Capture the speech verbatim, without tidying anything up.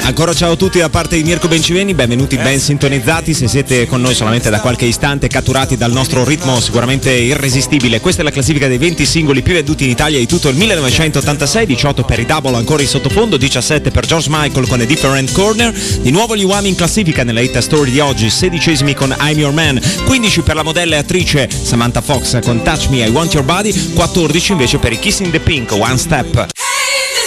Ancora ciao a tutti da parte di Mirko Benciveni, benvenuti ben sintonizzati. Se siete con noi solamente da qualche istante, catturati dal nostro ritmo sicuramente irresistibile, questa è la classifica dei venti singoli più venduti in Italia di tutto il millenovecentottantasei. Diciotto per i Double ancora in sottofondo, diciassette per George Michael con A Different Corner. Di nuovo gli Wham in classifica nella hit story di oggi, sedicesimi con I'm Your Man, quindici per la modella e attrice Samantha Fox con Touch Me I Want Your Body, quattordici invece per i Kissing the Pink, One Step.